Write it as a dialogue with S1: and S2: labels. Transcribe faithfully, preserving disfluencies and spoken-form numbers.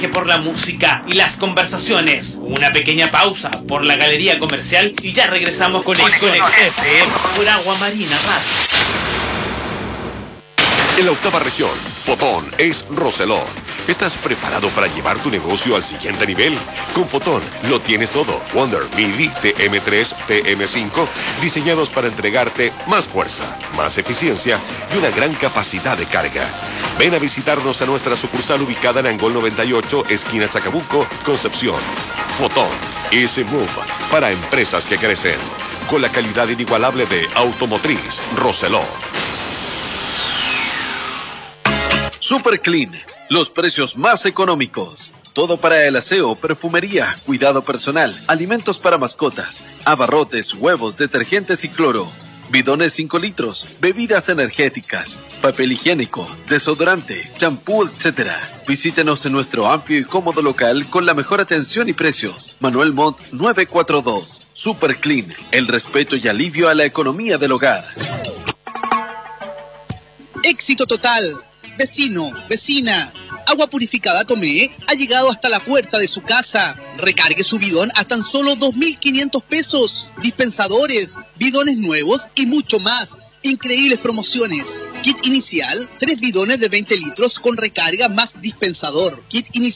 S1: que por la música y las conversaciones. Una pequeña pausa por la galería comercial y ya regresamos con Conexiones F M por Agua Marina Radio.
S2: En la octava región, Fotón es Roselot. ¿Estás preparado para llevar tu negocio al siguiente nivel? Con Fotón lo tienes todo. Wonder, Midi, T M tres, T M cinco, diseñados para entregarte más fuerza, más eficiencia y una gran capacidad de carga. Ven a visitarnos a nuestra sucursal ubicada en Angol noventa y ocho, esquina Chacabuco, Concepción. Fotón, ese move para empresas que crecen. Con la calidad inigualable de Automotriz Roselot.
S3: Super Clean, los precios más económicos. Todo para el aseo, perfumería, cuidado personal, alimentos para mascotas, abarrotes, huevos, detergentes y cloro. Bidones cinco litros, bebidas energéticas, papel higiénico, desodorante, champú, etcétera. Visítenos en nuestro amplio y cómodo local con la mejor atención y precios. Manuel Montt nueve cuatro dos. Super Clean, el respeto y alivio a la economía del hogar.
S4: Éxito total. Vecino, vecina, Agua Purificada Tomé ha llegado hasta la puerta de su casa. Recargue su bidón a tan solo dos mil quinientos pesos. Dispensadores, bidones nuevos y mucho más. Increíbles promociones. Kit inicial, tres bidones de veinte litros con recarga más dispensador. Kit inicial.